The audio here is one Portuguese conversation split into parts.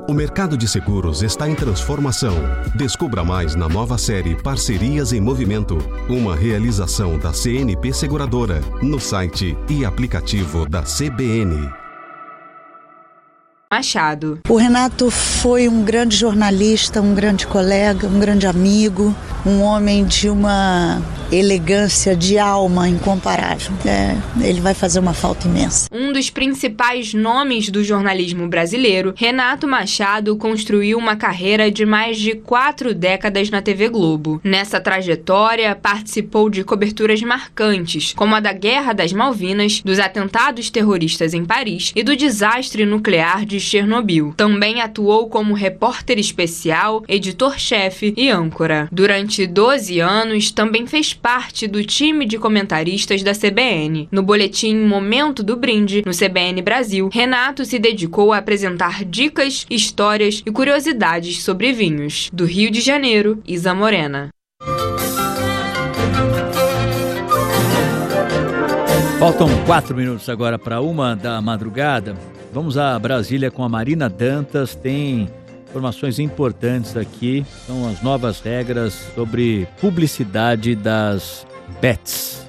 O mercado de seguros está em transformação. Descubra mais na nova série Parcerias em Movimento, uma realização da CNP Seguradora, no site e aplicativo da CBN. Machado. O Renato foi um grande jornalista, um grande colega, um grande amigo, um homem de uma elegância de alma incomparável. Ele vai fazer uma falta imensa. Um dos principais nomes do jornalismo brasileiro, Renato Machado construiu uma carreira de mais de 4 décadas na TV Globo. Nessa trajetória, participou de coberturas marcantes, como a da Guerra das Malvinas, dos atentados terroristas em Paris e do desastre nuclear de Chernobyl. Também atuou como repórter especial, editor-chefe e âncora. Durante 12 anos, também fez parte do time de comentaristas da CBN. No boletim Momento do Brinde, no CBN Brasil, Renato se dedicou a apresentar dicas, histórias e curiosidades sobre vinhos. Do Rio de Janeiro, Isa Morena. Faltam 4 minutos agora para 1h da madrugada. Vamos a Brasília com a Marina Dantas. Tem informações importantes aqui. São as novas regras sobre publicidade das bets.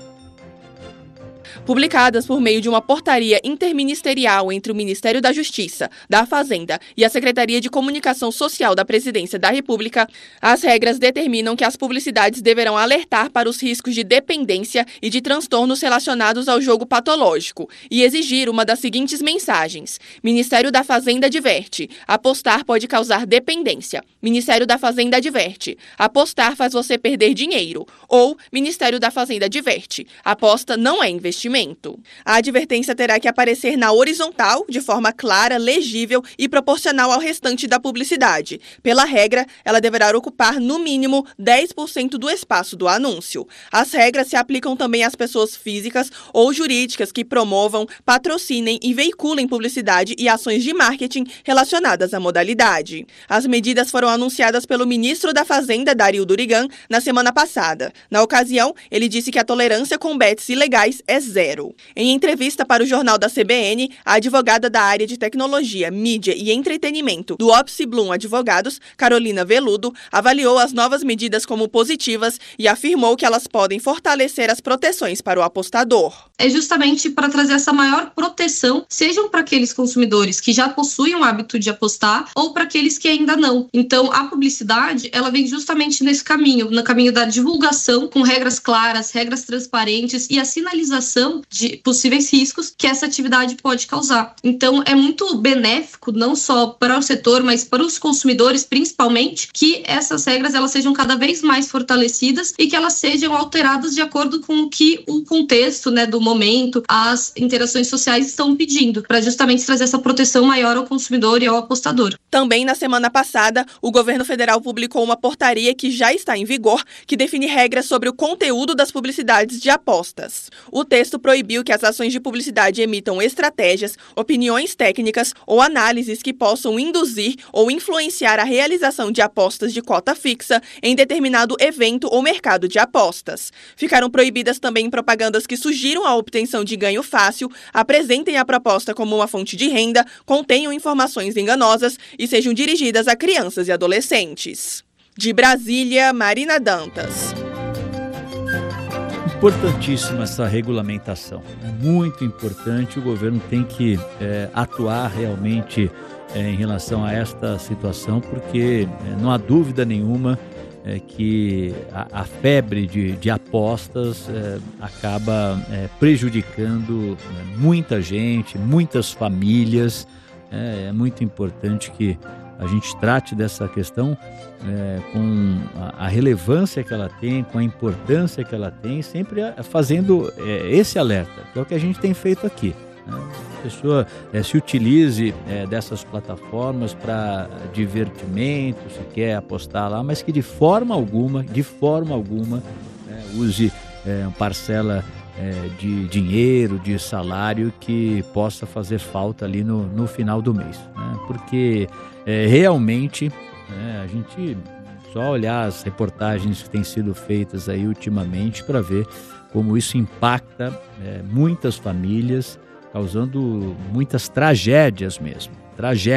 Publicadas por meio de uma portaria interministerial entre o Ministério da Justiça, da Fazenda e a Secretaria de Comunicação Social da Presidência da República, as regras determinam que as publicidades deverão alertar para os riscos de dependência e de transtornos relacionados ao jogo patológico e exigir uma das seguintes mensagens. Ministério da Fazenda adverte: apostar pode causar dependência. Ministério da Fazenda adverte: apostar faz você perder dinheiro. Ou Ministério da Fazenda adverte: aposta não é investimento. A advertência terá que aparecer na horizontal, de forma clara, legível e proporcional ao restante da publicidade. Pela regra, ela deverá ocupar, no mínimo, 10% do espaço do anúncio. As regras se aplicam também às pessoas físicas ou jurídicas que promovam, patrocinem e veiculem publicidade e ações de marketing relacionadas à modalidade. As medidas foram anunciadas pelo ministro da Fazenda, Dario Durigan, na semana passada. Na ocasião, ele disse que a tolerância com bets ilegais é zero. Em entrevista para o Jornal da CBN, a advogada da área de tecnologia, mídia e entretenimento do Opsi Bloom Advogados, Carolina Veludo, avaliou as novas medidas como positivas e afirmou que elas podem fortalecer as proteções para o apostador. É justamente para trazer essa maior proteção, sejam para aqueles consumidores que já possuem o hábito de apostar ou para aqueles que ainda não. Então, a publicidade, ela vem justamente nesse caminho, no caminho da divulgação, com regras claras, regras transparentes e a sinalização de possíveis riscos que essa atividade pode causar. Então, é muito benéfico, não só para o setor, mas para os consumidores, principalmente, que essas regras elas sejam cada vez mais fortalecidas e que elas sejam alteradas de acordo com o que o contexto, do momento, as interações sociais estão pedindo, para justamente trazer essa proteção maior ao consumidor e ao apostador. Também na semana passada, o governo federal publicou uma portaria que já está em vigor, que define regras sobre o conteúdo das publicidades de apostas. O texto proibiu que as ações de publicidade emitam estratégias, opiniões técnicas ou análises que possam induzir ou influenciar a realização de apostas de cota fixa em determinado evento ou mercado de apostas. Ficaram proibidas também propagandas que sugiram a obtenção de ganho fácil, apresentem a proposta como uma fonte de renda, contenham informações enganosas e sejam dirigidas a crianças e adolescentes. De Brasília, Marina Dantas. Importantíssima essa regulamentação, muito importante. O governo tem que atuar realmente em relação a esta situação, porque não há dúvida nenhuma que a febre de apostas acaba prejudicando muita gente, muitas famílias. É muito importante que a gente trate dessa questão com a relevância que ela tem, com a importância que ela tem, sempre fazendo esse alerta, que é o que a gente tem feito aqui. A pessoa se utilize dessas plataformas para divertimento, se quer apostar lá, mas que de forma alguma use parcela de dinheiro, de salário que possa fazer falta ali no final do mês, né? Porque realmente a gente só olhar as reportagens que têm sido feitas aí ultimamente para ver como isso impacta muitas famílias, causando muitas tragédias mesmo.